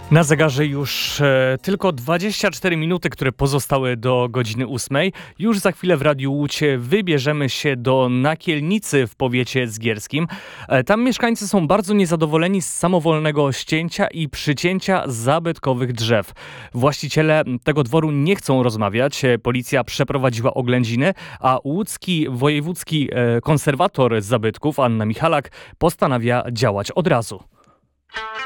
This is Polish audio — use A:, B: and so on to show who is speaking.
A: Na zegarze już tylko 24 minuty, które pozostały do godziny 8. Już za chwilę w Radiu Łódź wybierzemy się do Nakielnicy w powiecie zgierskim. Tam mieszkańcy są bardzo niezadowoleni z samowolnego ścięcia i przycięcia zabytkowych drzew. Właściciele tego dworu nie chcą rozmawiać. Policja przeprowadziła oględziny, a łódzki wojewódzki konserwator zabytków Anna Michalak postanawia działać od razu.